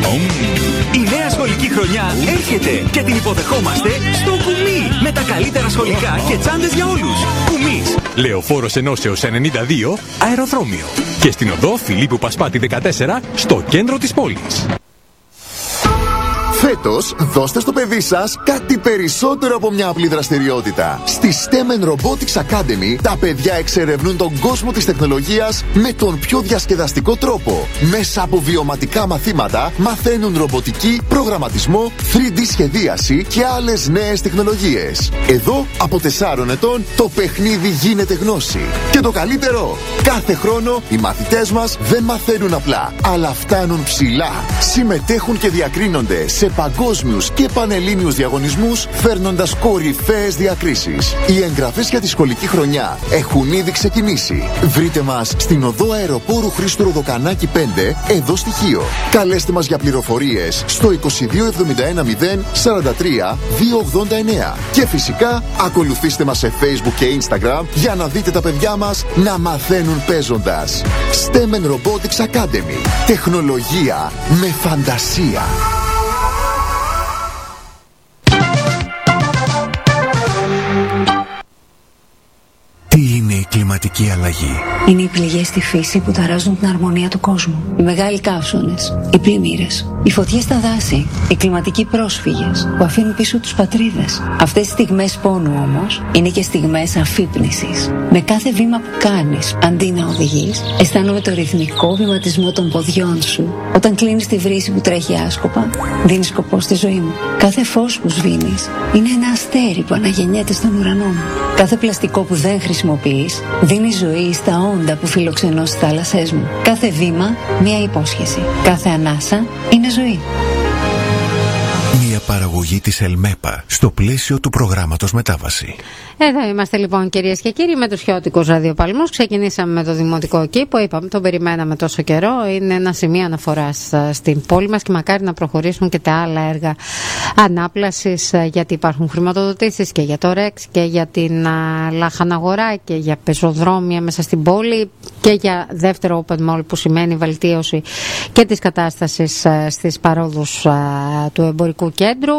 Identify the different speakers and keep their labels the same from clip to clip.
Speaker 1: Η νέα σχολική χρονιά έρχεται και την υποδεχόμαστε στο Κουμί με τα καλύτερα σχολικά και τσάντες για όλους. Κουμίς, Λεωφόρος Ενώσεως 92, αεροδρόμιο. Και στην οδό Φιλίππου Πασπάτη 14, στο κέντρο της πόλης.
Speaker 2: Φέτος, δώστε στο παιδί σας κάτι περισσότερο από μια απλή δραστηριότητα. Στη STEM Robotics Academy, τα παιδιά εξερευνούν τον κόσμο της τεχνολογίας με τον πιο διασκεδαστικό τρόπο. Μέσα από βιωματικά μαθήματα, μαθαίνουν ρομποτική, προγραμματισμό, 3D σχεδίαση και άλλες νέες τεχνολογίες. Εδώ, από 4 ετών, το παιχνίδι γίνεται γνώση. Και το καλύτερο, κάθε χρόνο οι μαθητές μας δεν μαθαίνουν απλά, αλλά φτάνουν ψηλά. Συμμετέχουν και διακρίνονται σε παγκόσμιους και πανελλήνιους διαγωνισμούς, φέρνοντας κορυφαίες διακρίσεις. Οι εγγραφές για τη σχολική χρονιά έχουν ήδη ξεκινήσει. Βρείτε μας στην οδό Αεροπόρου Χρήστου Ροδοκανάκη 5, εδώ στη Χίο. Καλέστε μας για πληροφορίες στο 2271 043 289. Και φυσικά ακολουθήστε μας σε Facebook και Instagram για να δείτε τα παιδιά μας να μαθαίνουν παίζοντας. STEM Robotics Academy. Τεχνολογία με φαντασία.
Speaker 3: Τι είναι η κλιματική αλλαγή?
Speaker 4: Είναι οι πληγές στη φύση που ταράζουν την αρμονία του κόσμου. Οι μεγάλοι καύσονες, οι πλημμύρες, οι φωτιές στα δάση, οι κλιματικοί πρόσφυγες που αφήνουν πίσω τους πατρίδες. Αυτές οι στιγμές πόνου όμως είναι και στιγμές αφύπνισης. Με κάθε βήμα που κάνεις, αντί να οδηγείς, αισθάνομαι το ρυθμικό βηματισμό των ποδιών σου. Όταν κλείνεις τη βρύση που τρέχει άσκοπα, δίνεις σκοπό στη ζωή μου. Κάθε φως που σβήνεις είναι ένα αστέρι που αναγεννιέται στον ουρανό μου. Κάθε πλαστικό που δεν χρησιμοποιείς δίνει ζωή στα όντα που φιλοξενώ στις θάλασσές μου. Κάθε βήμα μια υπόσχεση. Κάθε ανάσα είναι ζωή.
Speaker 3: Μια παραγωγή της ΕΛΜΕΠΑ στο πλαίσιο του προγράμματος Μετάβαση.
Speaker 5: Εδώ είμαστε λοιπόν, κυρίες και κύριοι, με τους χιώτικους ραδιοπαλμούς. Ξεκινήσαμε με το Δημοτικό Κήπο. Είπαμε, τον περιμέναμε τόσο καιρό. Είναι ένα σημείο αναφοράς στην πόλη μας και μακάρι να προχωρήσουν και τα άλλα έργα ανάπλασης, γιατί υπάρχουν χρηματοδοτήσεις και για το ΡΕΞ και για την Λαχαναγορά και για πεζοδρόμια μέσα στην πόλη και για δεύτερο open mall, που σημαίνει βελτίωση και της κατάστασης στις παρόδους του εμπορικού κέντρου.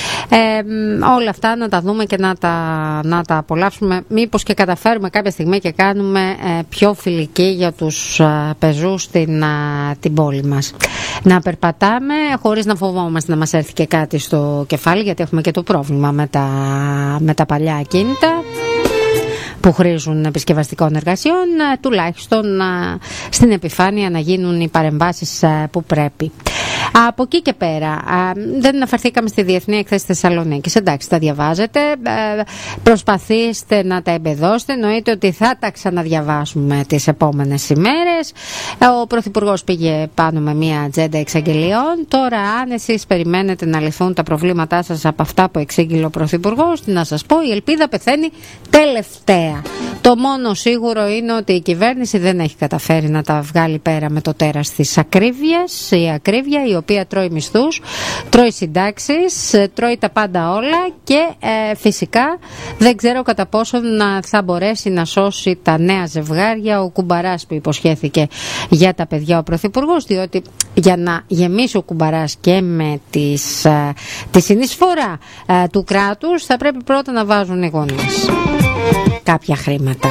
Speaker 5: Όλα αυτά να τα δούμε και να τα απολαύσουμε, μήπως και καταφέρουμε κάποια στιγμή και κάνουμε πιο φιλική για τους πεζούς την πόλη μας. Να περπατάμε χωρίς να φοβόμαστε να μας έρθει και κάτι στο κεφάλι, γιατί έχουμε και το πρόβλημα με τα παλιά ακίνητα που χρήζουν επισκευαστικών εργασιών, τουλάχιστον στην επιφάνεια να γίνουν οι παρεμβάσεις που πρέπει. Από εκεί και πέρα, δεν αναφερθήκαμε στη Διεθνή Εκθέση Θεσσαλονίκης. Εντάξει, τα διαβάζετε, προσπαθήστε να τα εμπεδώσετε. Εννοείται ότι θα τα ξαναδιαβάσουμε τις επόμενες ημέρες. Ο Πρωθυπουργός πήγε πάνω με μια ατζέντα εξαγγελιών. Τώρα, αν εσείς περιμένετε να λυθούν τα προβλήματά σας από αυτά που εξήγηλε ο Πρωθυπουργός, τι να σας πω, η ελπίδα πεθαίνει τελευταία. Το μόνο σίγουρο είναι ότι η κυβέρνηση δεν έχει καταφέρει να τα βγάλει πέρα με το τέρας της ακρίβειας. Η ακρίβεια, η οποία τρώει μισθούς, τρώει συντάξεις, τρώει τα πάντα όλα και φυσικά δεν ξέρω κατά πόσο θα μπορέσει να σώσει τα νέα ζευγάρια ο Κουμπαράς που υποσχέθηκε για τα παιδιά ο Πρωθυπουργός, διότι για να γεμίσει ο Κουμπαράς και με τη συνεισφορά του κράτους θα πρέπει πρώτα να βάζουν οι γονείς κάποια χρήματα.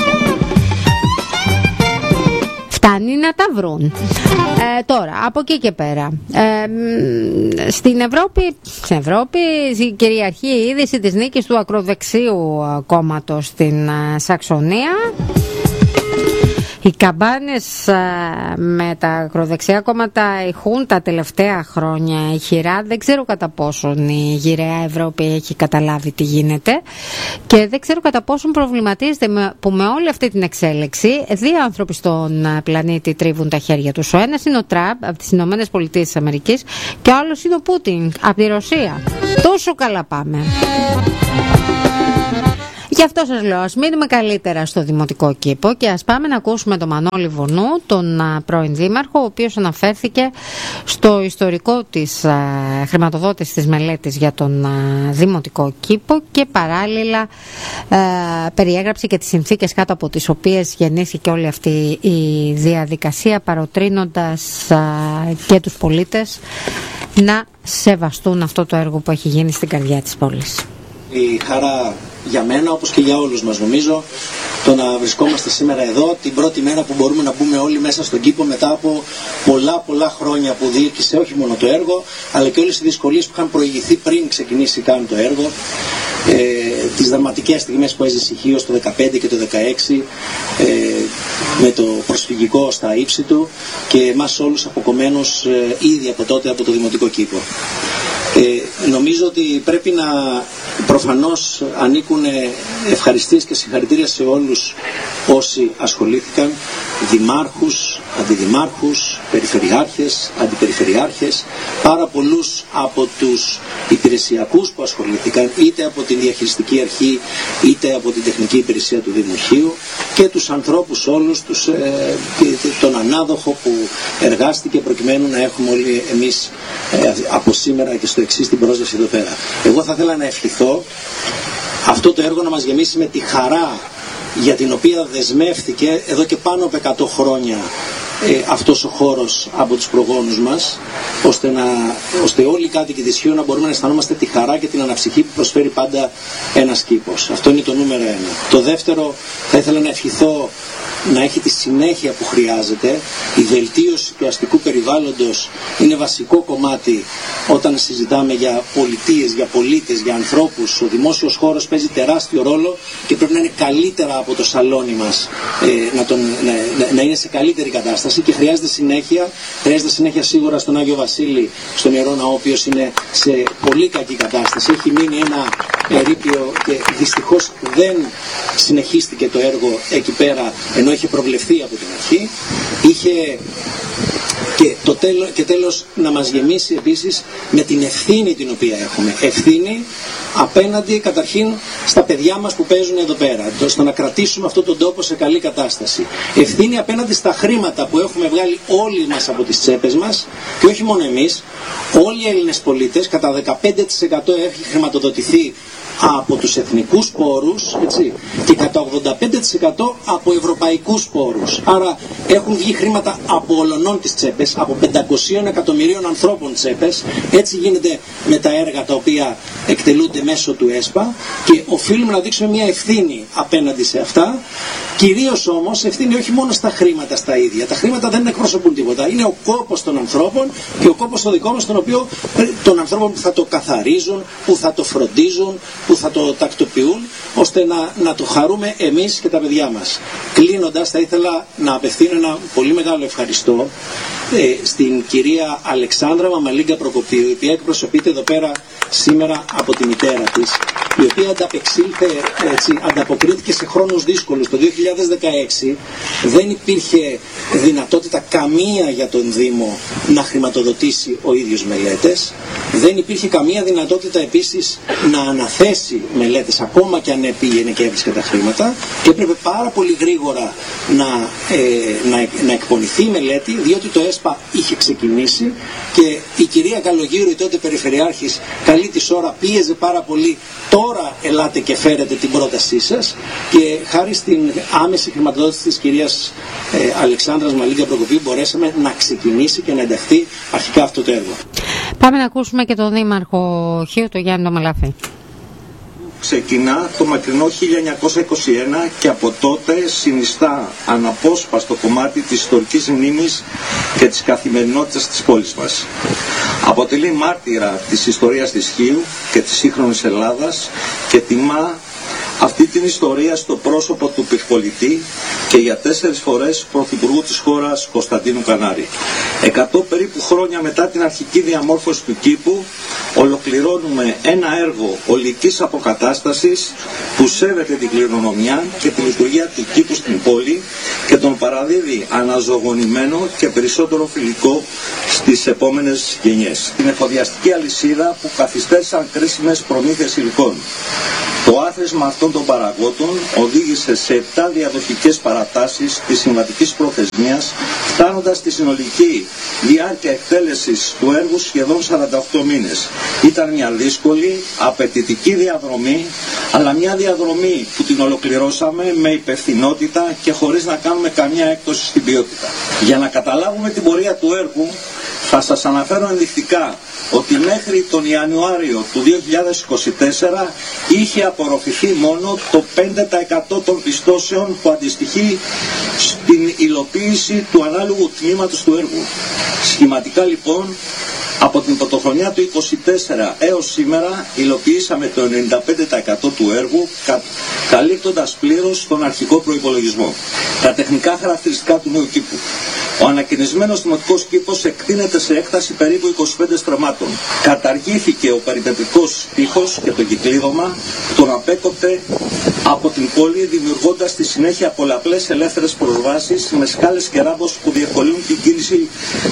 Speaker 5: Φτάνει να τα βρουν. Τώρα, από εκεί και πέρα, στην Ευρώπη κυριαρχεί η είδηση της νίκης του ακροδεξίου κόμματος στην Σαξονία. Οι καμπάνες με τα ακροδεξιά κόμματα ηχούν τα τελευταία χρόνια ηχηρά. Δεν ξέρω κατά πόσον η γυραιά Ευρώπη έχει καταλάβει τι γίνεται και δεν ξέρω κατά πόσον προβληματίζεται που με όλη αυτή την εξέλιξη δύο άνθρωποι στον πλανήτη τρίβουν τα χέρια τους. Ο ένας είναι ο Τραμπ από τις Ηνωμένες Πολιτείες της Αμερικής και ο άλλος είναι ο Πούτιν από τη Ρωσία. Τόσο καλά πάμε. Γι' αυτό σας λέω, ας μείνουμε καλύτερα στο Δημοτικό Κήπο και ας πάμε να ακούσουμε τον Μανώλη Βονού, τον πρώην Δήμαρχο, ο οποίος αναφέρθηκε στο ιστορικό της χρηματοδότησης της μελέτης για τον Δημοτικό Κήπο και παράλληλα περιέγραψε και τις συνθήκες κάτω από τις οποίες γεννήθηκε όλη αυτή η διαδικασία, παροτρύνοντας και τους πολίτες να σεβαστούν αυτό το έργο που έχει γίνει στην καρδιά της πόλης.
Speaker 6: Η χαρά για μένα, όπως και για όλους μας νομίζω, το να βρισκόμαστε σήμερα εδώ, την πρώτη μέρα που μπορούμε να μπούμε όλοι μέσα στον κήπο μετά από πολλά χρόνια που διήρκησε όχι μόνο το έργο, αλλά και όλες οι δυσκολίες που είχαν προηγηθεί πριν ξεκινήσει καν το έργο, τις δραματικές στιγμές που έζησε η Χίος το 2015 και το 2016, με το προσφυγικό στα ύψη του και εμάς όλους αποκομμένους ήδη από τότε από το Δημοτικό Κήπο. Νομίζω ότι πρέπει να, προφανώς ανήκουν ευχαριστίες και συγχαρητήρια σε όλους όσοι ασχολήθηκαν, δημάρχους, αντιδημάρχους, περιφερειάρχες, αντιπεριφερειάρχες, πάρα πολλούς από τους υπηρεσιακούς που ασχολήθηκαν, είτε από την διαχειριστική αρχή, είτε από την τεχνική υπηρεσία του Δημοσίου, και τους ανθρώπους όλους, τον ανάδοχο που εργάστηκε προκειμένου να έχουμε όλοι εμείς από σήμερα και στο εξής την πρόσβαση εδώ πέρα. Εγώ θα ήθελα να ευχηθώ αυτό το έργο να μας γεμίσει με τη χαρά για την οποία δεσμεύτηκε εδώ και πάνω από 100 χρόνια αυτός ο χώρος από τους προγόνους μας, ώστε όλοι οι κάτοικοι της Χίου να μπορούμε να αισθανόμαστε τη χαρά και την αναψυχή που προσφέρει πάντα ένας κήπος. Αυτό είναι το νούμερο 1. Το δεύτερο, θα ήθελα να ευχηθώ να έχει τη συνέχεια που χρειάζεται. Η βελτίωση του αστικού περιβάλλοντος είναι βασικό κομμάτι όταν συζητάμε για πολιτείες, για πολίτες, για ανθρώπους. Ο δημόσιος χώρος παίζει τεράστιο ρόλο και πρέπει να είναι καλύτερα από το σαλόνι μας, να είναι σε καλύτερη κατάσταση και χρειάζεται συνέχεια σίγουρα στον Άγιο Βασίλη, στον Ιερό Ναό, ο οποίος είναι σε πολύ κακή κατάσταση. Έχει μείνει ένα ερείπιο και δυστυχώς δεν συνεχίστηκε το έργο εκεί πέρα, ενώ είχε προβλεφθεί από την αρχή. Και τέλος να μας γεμίσει επίσης με την ευθύνη την οποία έχουμε. Ευθύνη απέναντι καταρχήν στα παιδιά μας που παίζουν εδώ πέρα, στο να κρατήσουμε αυτόν τον τόπο σε καλή κατάσταση. Ευθύνη απέναντι στα χρήματα που έχουμε βγάλει όλοι μας από τις τσέπες μας, και όχι μόνο εμείς, όλοι οι Έλληνες πολίτες, κατά 15% έχει χρηματοδοτηθεί από τους εθνικούς πόρους, έτσι, και κατά 85% από ευρωπαϊκούς πόρους. Άρα έχουν βγει χρήματα από ολονών τις τσέπες, από 500 εκατομμυρίων ανθρώπων τσέπες. Έτσι γίνεται με τα έργα τα οποία εκτελούνται μέσω του ΕΣΠΑ, και οφείλουμε να δείξουμε μια ευθύνη απέναντι σε αυτά. Κυρίως όμως ευθύνη όχι μόνο στα χρήματα στα ίδια. Τα χρήματα δεν εκπροσωπούν τίποτα. Είναι ο κόπος των ανθρώπων και ο κόπος το δικό μας, των ανθρώπων που θα το καθαρίζουν, που θα το φροντίζουν, που θα το τακτοποιούν, ώστε να το χαρούμε εμείς και τα παιδιά μας. Κλείνοντας, θα ήθελα να απευθύνω ένα πολύ μεγάλο ευχαριστώ στην κυρία Αλεξάνδρα Μαμαλίγκα Προκοπίου, η οποία εκπροσωπείται εδώ πέρα σήμερα από τη μητέρα της, η οποία ανταποκρίθηκε σε χρόνους δύσκολους. Το 2016 δεν υπήρχε δυνατότητα καμία για τον Δήμο να χρηματοδοτήσει ο ίδιος μελέτες. Δεν υπήρχε καμία δυνατότητα επίσης να αναθέσει μελέτες, ακόμα και αν πήγαινε και έβρισκε τα χρήματα, και έπρεπε πάρα πολύ γρήγορα να εκπονηθεί η μελέτη, διότι το ΕΣΠΑ είχε ξεκινήσει και η κυρία Καλογύρου, η τότε περιφερειάρχης, καλή της ώρα, πίεζε πάρα πολύ. Τώρα ελάτε και φέρετε την πρότασή σας, και χάρη στην άμεση χρηματοδότηση της κυρίας Αλεξάνδρας Μαλίγκα Προκοπίου μπορέσαμε να ξεκινήσει και να ενταχθεί αρχικά αυτό το έργο.
Speaker 5: Πάμε να ακούσουμε και τον Δήμαρχο Χίου, τον Γιάννη τον Μαλαφή.
Speaker 7: Ξεκινά το μακρινό 1921 και από τότε συνιστά αναπόσπαστο κομμάτι της ιστορικής μνήμης και της καθημερινότητας της πόλης μας. Αποτελεί μάρτυρα της ιστορίας της Χίου και της σύγχρονης Ελλάδας και τιμά αυτή την ιστορία στο πρόσωπο του πυρπολιτή και για 4 φορές πρωθυπουργού της χώρας Κωνσταντίνου Κανάρη. 100 περίπου χρόνια μετά την αρχική διαμόρφωση του κήπου, ολοκληρώνουμε ένα έργο ολικής αποκατάστασης που σέβεται την κληρονομιά και τη λειτουργία του κήπου στην πόλη και τον παραδίδει αναζωογονημένο και περισσότερο φιλικό στις επόμενες γενιές. Την εφοδιαστική αλυσίδα που καθυστέρησαν κρίσιμες προμήθειες υλικών. Το άθροισμα αυτών των παραγόντων οδήγησε σε 7 διαδοχικές παρατάσεις της συμβατικής προθεσμίας, φτάνοντας στη συνολική διάρκεια εκτέλεσης του έργου σχεδόν 48 μήνες. Ήταν μια δύσκολη, απαιτητική διαδρομή, αλλά μια διαδρομή που την ολοκληρώσαμε με υπευθυνότητα και χωρίς να κάνουμε καμιά έκπτωση στην ποιότητα. Για να καταλάβουμε την πορεία του έργου, θα σας αναφέρω ενδεικτικά ότι μέχρι τον Ιανουάριο του 2024 είχε απορροφηθεί μόνο το 5% των πιστώσεων που αντιστοιχεί στην υλοποίηση του ανάλογου τμήματος του έργου. Σχηματικά λοιπόν, από την πρωτοχρονιά του 2024 έως σήμερα υλοποιήσαμε το 95% του έργου, καλύπτοντας πλήρως τον αρχικό προϋπολογισμό. Τα τεχνικά χαρακτηριστικά του νέου κήπου. Ο ανακαινισμένος δημοτικός κήπος εκτείνεται σε έκταση περίπου 25 στρωμάτων. Καταργήθηκε ο περιπετρικός τείχος και το κυκλίδωμα που τον απέκοπτε από την πόλη, δημιουργώντας στη συνέχεια πολλαπλές ελεύθερες προσβάσεις με σκάλες και ράμπος που διευκολύνουν την κίνηση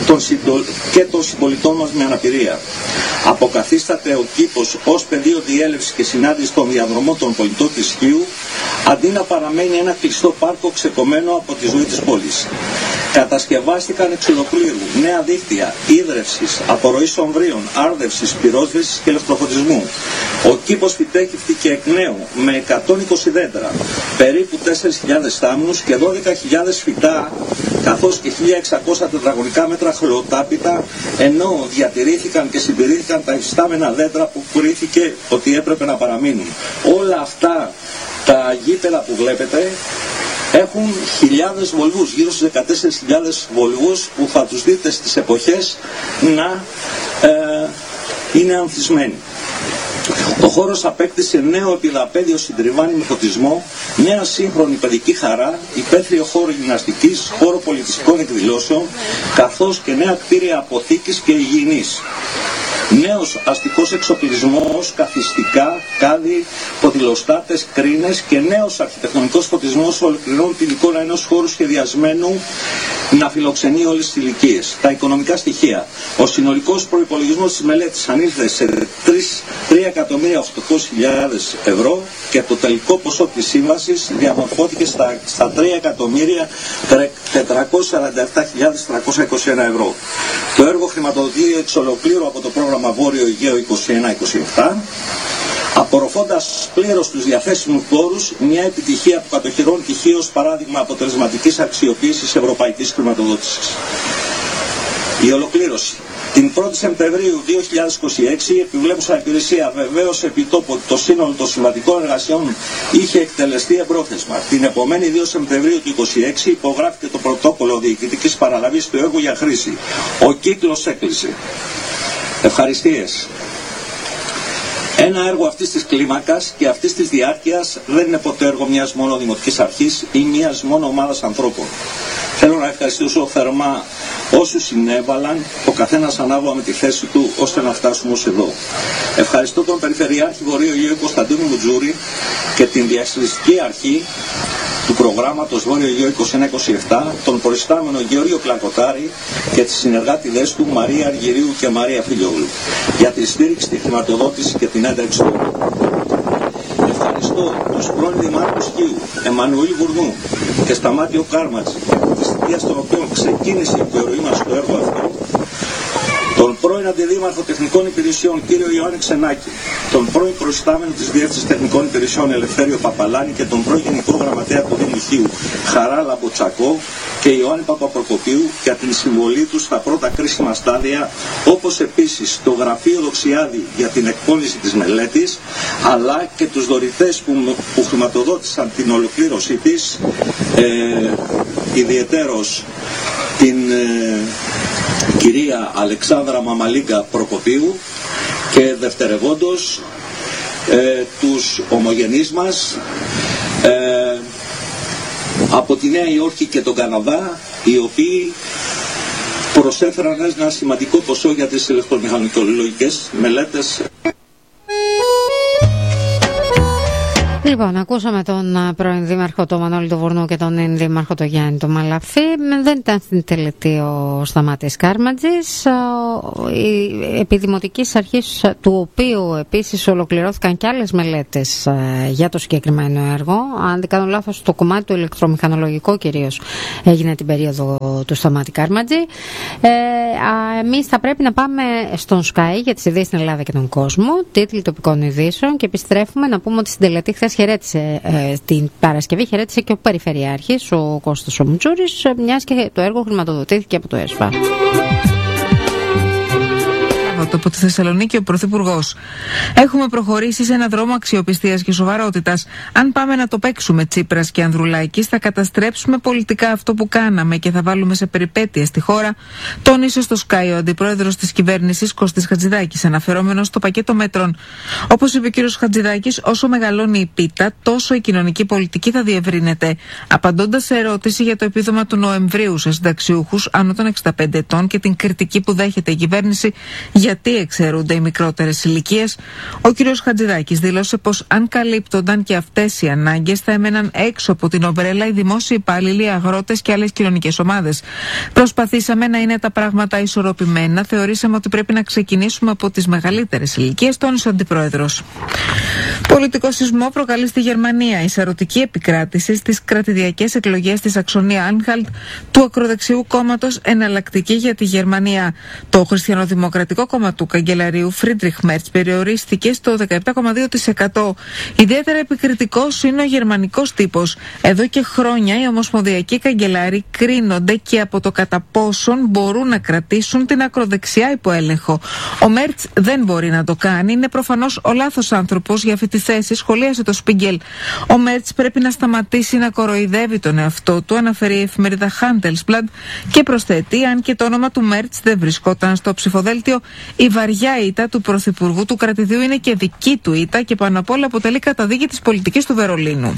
Speaker 7: και των συμπολιτών μας με αναπηρία. Αποκαθίσταται ο κήπος ως πεδίο διέλευσης και συνάντησης των διαδρομών των πολιτών της Χίου, αντί να παραμένει ένα κλειστό πάρκο ξεκομμένο από τη ζωή της πόλης. Κατασκευάστηκαν εξ ολοκλήρου νέα δίκτυα ίδρευσης, απορροής ομβρίων, άρδευσης, πυρόσβεσης και ηλεκτροφωτισμού. Ο κήπος φυτέχθηκε εκ νέου με 120 δέντρα, περίπου 4.000 θάμνους και 12.000 φυτά, καθώς και 1.600 τετραγωνικά μέτρα χλωτάπητα, ενώ διατηρήθηκαν και συντηρήθηκαν τα υφιστάμενα δέντρα που κρίθηκε ότι έπρεπε να παραμείνουν. Όλα αυτά τα γήπεδα που βλέπετε έχουν χιλιάδες βολβούς, γύρω στους 14.000 βολβούς που θα τους δείτε στις εποχές να είναι ανθισμένοι. Ο χώρος απέκτησε νέο επιδαπέδιο συντριβάνι με φωτισμό, νέα σύγχρονη παιδική χαρά, υπαίθριο χώρο γυμναστικής, χώρο πολιτιστικών εκδηλώσεων, καθώς και νέα κτίρια αποθήκης και υγιεινής. Νέος αστικός εξοπλισμός, καθιστικά, κάδι, ποδηλοστάτες, κρίνες και νέος αρχιτεκτονικός φωτισμός ολοκληρώνουν την εικόνα ενός χώρου σχεδιασμένου να φιλοξενεί όλες τις ηλικίες. Τα οικονομικά στοιχεία. Ο συνολικός προϋπολογισμός της μελέτης ανήλθε σε 3.800.000 ευρώ και το τελικό ποσό της σύμβασης διαμορφώθηκε στα 3.447.321 ευρώ. Το έργο χρηματοδοτείται εξ ολοκλήρου από το πρόγραμμα Βόρειο Αιγαίο 21-27, απορροφώντας πλήρως τους διαθέσιμους πόρους, μια επιτυχία που κατοχυρώνει τυχείο ως παράδειγμα αποτελεσματικής αξιοποίησης ευρωπαϊκής χρηματοδότησης. Η ολοκλήρωση. Την 1η Σεπτεμβρίου 2026 η επιβλέπουσα υπηρεσία βεβαίως επιτόπου ότι το σύνολο των συμβατικών εργασιών είχε εκτελεστεί εμπρόθεσμα. Την επομένη 2 Σεπτεμβρίου του 2026 υπογράφηκε το πρωτόκολλο διοικητικής παραλαβής του έργου για χρήση. Ο κύκλος έκλεισε. Ευχαριστίες. Ένα έργο αυτής της κλίμακας και αυτής της διάρκειας δεν είναι ποτέ έργο μιας μόνο δημοτικής αρχής ή μιας μόνο ομάδας ανθρώπων. Θέλω να ευχαριστήσω θερμά όσους συνέβαλαν, ο καθένας ανάλογα με τη θέση του, ώστε να φτάσουμε ως εδώ. Ευχαριστώ τον Περιφερειάρχη Βορείου Αιγαίου Κωνσταντίνου Μουτζούρη και την διαχειριστική αρχή του προγράμματος Βόρειο Αιγαίο 21-27, τον προϊστάμενο Γεώργιο Κλακοτάρη και τις συνεργάτηδες του Μαρία Αργυρίου και Μαρία Φιλιόγλου για τη στήριξη, τη χρηματοδότηση και την ένταξη του έργου. Ευχαριστώ τους πρώην Δημάρχους Χίου, Εμμανουήλ Βουρνού και Σταμάτιο Κάρματζη, της θητείας των οποίων ξεκίνησε η επιρροή μας στο έργο αυτό, τον πρώην Αντιδήμαρχο Τεχνικών Υπηρεσιών κύριο Ιωάννη Ξενάκη, τον πρώην προϊστάμενο της Διεύθυνσης Τεχνικών Υπηρεσιών Ελευθέριο Παπαλάνη και τον πρώην Γενικό Γραμματέα του Δήμου Χίου Χαρά Λαμποτσακό και Ιωάννη Παπαπροκοπίου για την συμβολή τους στα πρώτα κρίσιμα στάδια, όπως επίσης το Γραφείο Δοξιάδη για την εκπόνηση της μελέτης, αλλά και τους δωρητές που χρηματοδότησαν την ολοκλήρωσή της, ιδιαιτέρως την κυρία Αλεξάνδρα Μαμαλίγκα Προκοπίου και δευτερευόντως τους ομογενείς μας από τη Νέα Υόρκη και τον Καναδά, οι οποίοι προσέφεραν ένα σημαντικό ποσό για τις ηλεκτρομηχανικολογικές μελέτες.
Speaker 5: Λοιπόν, ακούσαμε τον πρώην δήμαρχο τον Μανώλη τον Βουρνού και τον ενδήμαρχο τον Γιάννη τον Μαλαφή. Δεν ήταν στην τελετή ο Σταμάτης Κάρματζης, επί δημοτικής αρχής του οποίου επίσης ολοκληρώθηκαν και άλλες μελέτες για το συγκεκριμένο έργο. Αν δεν κάνω λάθος, το κομμάτι του ηλεκτρομηχανολογικό κυρίως έγινε την περίοδο του Σταμάτη Κάρματζη. Εμείς θα πρέπει να πάμε στον Sky για τις ειδήσεις στην Ελλάδα και τον κόσμο, τίτλοι τοπικών ειδήσεων, και επιστρέφουμε να πούμε ότι στην τελετή χθες χαιρέτησε, την Παρασκευή χαιρέτησε και ο Περιφερειάρχης, ο Κώστας ο Μουτζούρης, μιας και το έργο χρηματοδοτήθηκε από το ΕΣΦΑ.
Speaker 8: Από τη Θεσσαλονίκη ο Πρωθυπουργός. Έχουμε προχωρήσει σε ένα δρόμο αξιοπιστίας και σοβαρότητας. Αν πάμε να το παίξουμε Τσίπρας και Ανδρουλάκης, θα καταστρέψουμε πολιτικά αυτό που κάναμε και θα βάλουμε σε περιπέτειες τη χώρα, τόνισε στο Sky ο αντιπρόεδρος της κυβέρνησης Κώστης Χατζηδάκης, αναφερόμενος στο πακέτο μέτρων. Όπως είπε ο κ. Χατζηδάκης, όσο μεγαλώνει η πίτα, τόσο η κοινωνική πολιτική θα διευρύνεται. Απαντώντας σε ερώτηση για το επίδομα του Νοεμβρίου σε συνταξιούχους άνω των 65 ετών και την κριτική που δέχεται η κυβέρνηση γιατί εξαιρούνται οι μικρότερες ηλικίες, ο κ. Χατζηδάκης δήλωσε πως αν καλύπτονταν και αυτές οι ανάγκες θα έμεναν έξω από την ομπρέλα οι δημόσιοι υπάλληλοι, οι αγρότες και άλλες κοινωνικές ομάδες. Προσπαθήσαμε να είναι τα πράγματα ισορροπημένα. Θεωρήσαμε ότι πρέπει να ξεκινήσουμε από τις μεγαλύτερες ηλικίες, τόνισε ο αντιπρόεδρος. Πολιτικό σεισμό προκαλεί στη Γερμανία η σαρωτική επικράτηση στις κρατηδιακές εκλογές της Αξονία-Άνχαλτ του ακροδεξιού κόμματος Εναλλακτική για τη Γερμανία. Το Χριστιανοδημοκρατικό κόμμα του καγκελαρίου Φρίντριχ Μέρτς περιορίστηκε στο 17,2%. Ιδιαίτερα επικριτικός είναι ο γερμανικός τύπος. Εδώ και χρόνια οι ομοσπονδιακοί καγκελάροι κρίνονται και από το κατά πόσον μπορούν να κρατήσουν την ακροδεξιά υπό έλεγχο. Ο Μέρτς δεν μπορεί να το κάνει. Είναι προφανώς ο λάθος άνθρωπος για αυτή τη θέση, σχολίασε το Σπίγκελ. Ο Μέρτς πρέπει να σταματήσει να κοροϊδεύει τον εαυτό του, αναφέρει η εφημερίδα Handelsblatt και προσθέτει: αν και το όνομα του Μέρτς δεν βρισκόταν στο ψηφοδέλτιο, η βαριά ήττα του Πρωθυπουργού του κρατηδίου είναι και δική του ήττα και πάνω απ' όλα αποτελεί καταδίκη της πολιτικής του Βερολίνου.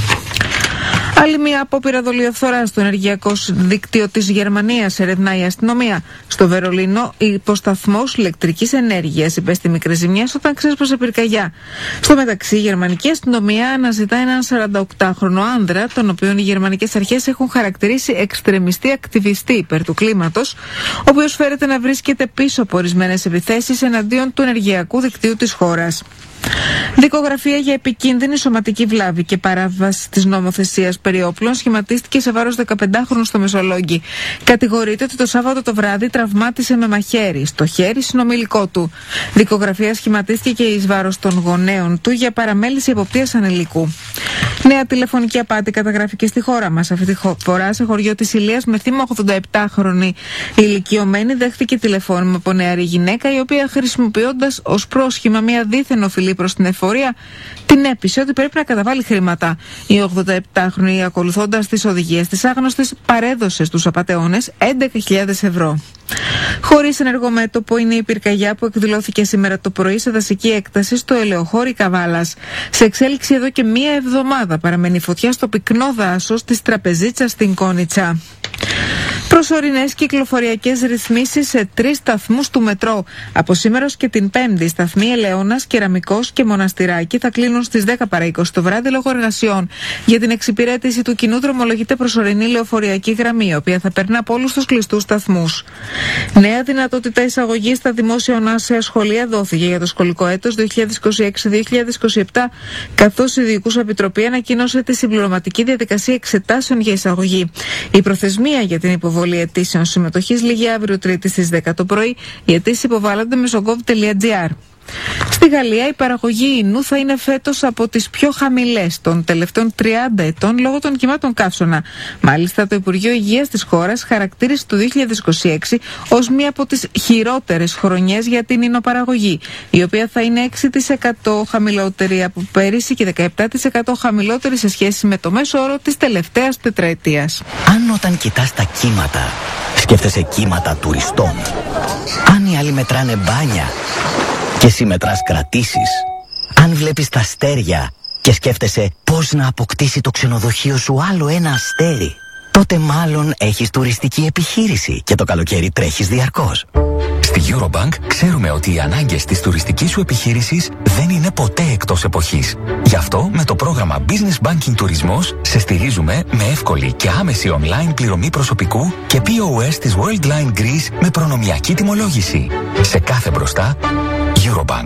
Speaker 8: Άλλη μια απόπειρα δολιοφθοράς στο ενεργειακό δίκτυο της Γερμανίας, ερευνά η αστυνομία. Στο Βερολίνο, υποσταθμός ηλεκτρικής ενέργειας υπέστη μικρές ζημιές όταν ξέσπασε πυρκαγιά. Στο μεταξύ, η γερμανική αστυνομία αναζητά έναν 48χρονο άνδρα, τον οποίον οι γερμανικές αρχές έχουν χαρακτηρίσει εξτρεμιστή ακτιβιστή υπέρ του κλίματος, ο οποίος φέρεται να βρίσκεται πίσω από ορισμένες επιθέσεις εναντίον του ενεργειακού δικτύου της χώρας. Δικογραφία για επικίνδυνη σωματική βλάβη και παράβαση της νομοθεσίας περί όπλων σχηματίστηκε σε βάρος 15χρονου στο Μεσολόγγι. Κατηγορείται ότι το Σάββατο το βράδυ τραυμάτισε με μαχαίρι στο χέρι συνομιλικό του. Δικογραφία σχηματίστηκε και εις βάρος των γονέων του για παραμέληση εποπτείας ανηλίκου. Νέα τηλεφωνική απάτη καταγράφηκε στη χώρα μας. Αυτή τη φορά σε χωριό της Ηλίας με θύμα 87χρονη ηλικιωμένη δέχθηκε τηλεφώνημα από νεαρή γυναίκα, η οποία χρησιμοποιώντας ως πρόσχημα μια δίθεν οφειλή προς την εφορία, την έπεισε ότι πρέπει να καταβάλει χρήματα. Η 87χρονη, ακολουθώντας τις οδηγίες της άγνωστης, παρέδωσε στους απατεώνες 11.000 ευρώ. Χωρίς ενεργό μέτωπο είναι η πυρκαγιά που εκδηλώθηκε σήμερα το πρωί σε δασική έκταση στο ελαιοχώρι Καβάλας. Σε εξέλιξη εδώ και μία εβδομάδα παραμένει φωτιά στο πυκνό δάσος της Τραπεζίτσας στην Κόνιτσα. Προσωρινές κυκλοφοριακές ρυθμίσεις σε 3 σταθμούς του μετρό. Από σήμερα και την Πέμπτη, σταθμοί Ελαιώνας, Κεραμικός και Μοναστηράκι θα κλείνουν στις 10 παρά 20 το βράδυ λόγω εργασιών. Για την εξυπηρέτηση του κοινού δρομολογείται προσωρινή λεωφοριακή γραμμή, η οποία θα περνά από όλους τους κλειστούς σταθμούς. Νέα δυνατότητα εισαγωγής στα δημόσια ονάσια σχολεία δόθηκε για το σχολικό έτος 2026-2027, καθώς η Διοικούσα Επιτροπή ανακοίνωσε τη συμπληρωματική διαδικασία εξετάσεων για εισαγωγή. Η προθεσμία για την υποβολή αιτήσεων συμμετοχής λήγει αύριο Τρίτη στις 10 το πρωί. Οι αιτήσεις υποβάλλονται με sogov.gr. Στη Γαλλία η παραγωγή ίνου θα είναι φέτος από τις πιο χαμηλές των τελευταίων 30 ετών λόγω των κυμάτων καύσωνα. Μάλιστα, το Υπουργείο Υγείας της χώρας χαρακτήρισε το 2026 ως μία από τις χειρότερες χρονιές για την ίνοπαραγωγή, η οποία θα είναι 6% χαμηλότερη από πέρυσι και 17% χαμηλότερη σε σχέση με το μέσο όρο της τελευταίας τετραετίας.
Speaker 9: Αν όταν κοιτάς τα κύματα, σκέφτεσαι κύματα τουριστών. Αν οι άλλοι μετράνε μπάνια και εσύ μετράς κρατήσεις. Αν βλέπεις τα αστέρια και σκέφτεσαι πώς να αποκτήσει το ξενοδοχείο σου άλλο ένα αστέρι. τότε μάλλον έχεις τουριστική επιχείρηση και το καλοκαίρι τρέχεις διαρκώς.
Speaker 10: Στη Eurobank ξέρουμε ότι οι ανάγκες της τουριστικής σου επιχείρησης δεν είναι ποτέ εκτός εποχής. Γι' αυτό με το πρόγραμμα Business Banking Τουρισμός σε στηρίζουμε με εύκολη και άμεση online πληρωμή προσωπικού και POS της Worldline Greece με προνομιακή τιμολόγηση. Σε κάθε μπροστά, Eurobank.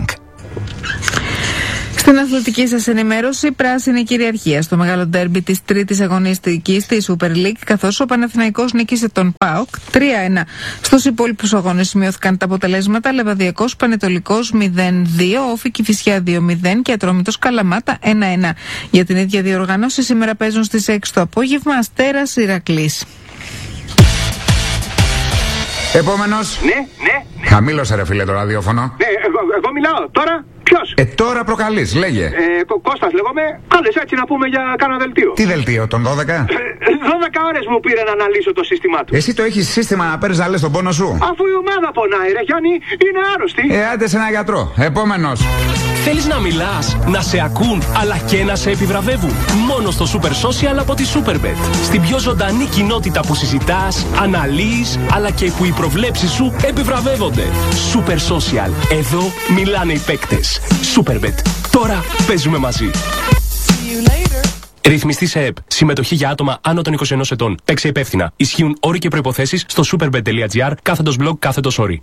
Speaker 8: Στην αθλητική σας ενημέρωση, πράσινη κυριαρχία στο μεγάλο ντέρμπι της τρίτης αγωνιστικής στη Super League, καθώς ο Παναθηναϊκός νίκησε τον ΠΑΟΚ 3-1. Στους υπόλοιπους αγώνες σημειώθηκαν τα αποτελέσματα: Λεβαδιακός Πανετολικός 0-2, Όφη Κηφισιά 2-0 και Ατρόμητος Καλαμάτα 1-1. Για την ίδια διοργάνωση σήμερα παίζουν στις 6 το απόγευμα Αστέρας Ηρακλής.
Speaker 11: Επόμενος.
Speaker 12: Ναι.
Speaker 11: Χαμήλωσε ρε φίλε το ραδιόφωνο.
Speaker 12: Ναι, εγώ μιλάω τώρα. Ποιος?
Speaker 11: Τώρα προκαλείς, λέγε.
Speaker 12: Κώστας λέγομαι. Κάλες έτσι να πούμε για κάνα δελτίο.
Speaker 11: Τι δελτίο, τον 12?
Speaker 12: 12 ώρες μου πήρε να αναλύσω το σύστημά του.
Speaker 11: Εσύ το έχεις σύστημα να παίρνεις να λες τον πόνο σου?
Speaker 12: Αφού η ομάδα πονάει ρε Γιάννη, είναι άρρωστη.
Speaker 11: Άντε σε ένα γιατρό. Επόμενος.
Speaker 13: Θέλεις να μιλάς, να σε ακούν, αλλά και να σε επιβραβεύουν? Μόνο στο Super Social από τη Superbet. Στην πιο ζωντανή κοινότητα που συζητάς, αναλύεις, αλλά και που οι προβλέψεις σου επιβραβεύονται. Super Social. Εδώ μιλάνε οι παίκτες. Superbet. Τώρα παίζουμε μαζί. Ρυθμιστή σε ΕΠ. Συμμετοχή για άτομα άνω των 21 ετών. Παίξε υπεύθυνα. Ισχύουν όροι και προϋποθέσεις στο superbet.gr/blog/όροι.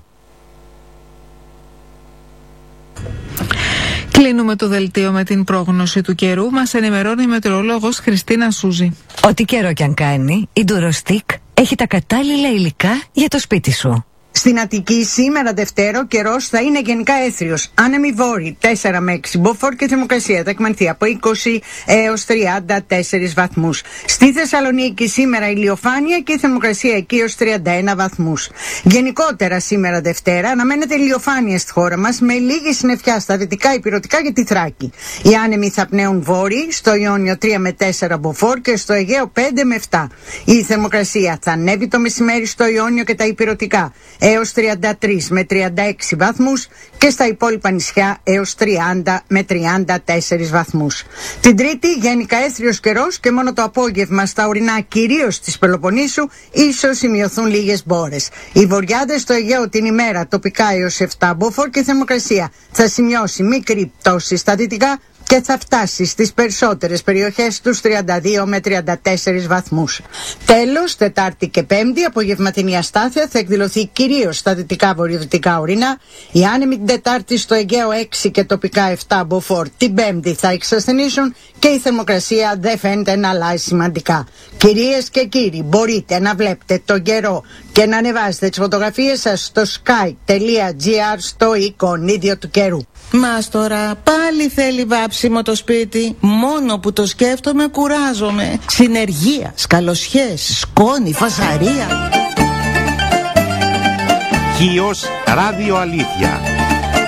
Speaker 8: Κλείνουμε το δελτίο με την πρόγνωση του καιρού. Μας ενημερώνει η μετεωρολόγος Χριστίνα Σούζη.
Speaker 14: Ό,τι καιρό κι αν κάνει, η Ντουροστικ έχει τα κατάλληλα υλικά για το σπίτι σου.
Speaker 15: Στην Αττική σήμερα Δευτέρα ο καιρός θα είναι γενικά έθριος. Άνεμοι βόρειοι 4 με 6 μποφόρ και θερμοκρασία θα εκμανθεί από 20 έως 34 βαθμούς. Στη Θεσσαλονίκη σήμερα ηλιοφάνεια και η θερμοκρασία εκεί έως 31 βαθμούς. Γενικότερα σήμερα Δευτέρα αναμένεται ηλιοφάνεια στη χώρα μας με λίγη συννεφιά στα δυτικά ηπειρωτικά και τη Θράκη. Οι άνεμοι θα πνέουν βόρειοι, στο Ιόνιο 3 με 4 μποφόρ και στο Αιγαίο 5 με 7. Η θερμοκρασία θα ανέβει το μεσημέρι στο Ιόνιο και τα ηπειρωτικά έως 33 με 36 βαθμούς και στα υπόλοιπα νησιά έως 30 με 34 βαθμούς. Την Τρίτη γενικά έθριος καιρός και μόνο το απόγευμα στα ορεινά κυρίως της Πελοποννήσου ίσως σημειωθούν λίγες μπόρες. Οι βορειάδες στο Αιγαίο την ημέρα τοπικά έως 7 μποφόρ και θερμοκρασία θα σημειώσει μικρή πτώση στα δυτικά και θα φτάσει στις περισσότερες περιοχές τους 32 με 34 βαθμούς. Τέλος, Τετάρτη και Πέμπτη, απογευματινή αστάθεια θα εκδηλωθεί κυρίως στα δυτικά βορειοδυτικά ορεινά. Οι άνεμοι την Τετάρτη στο Αιγαίο 6 και τοπικά 7 μποφόρ την Πέμπτη θα εξασθενήσουν και η θερμοκρασία δεν φαίνεται να αλλάζει σημαντικά. Κυρίες και κύριοι, μπορείτε να βλέπετε τον καιρό και να ανεβάσετε τις φωτογραφίες σας στο sky.gr στο εικονίδιο του καιρού.
Speaker 16: Μας τώρα πάλι θέλει βάψιμο το σπίτι. Μόνο που το σκέφτομαι κουράζομαι. Συνεργεία, σκαλοσιές, σκόνη, φασαρία.
Speaker 17: Χίος, ράδιο αλήθεια.